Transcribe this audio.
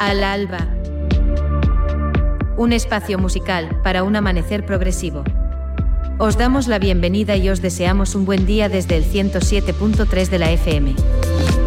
Al alba. Un espacio musical para un amanecer progresivo. Os damos la bienvenida y os deseamos un buen día desde el 107.3 de la FM.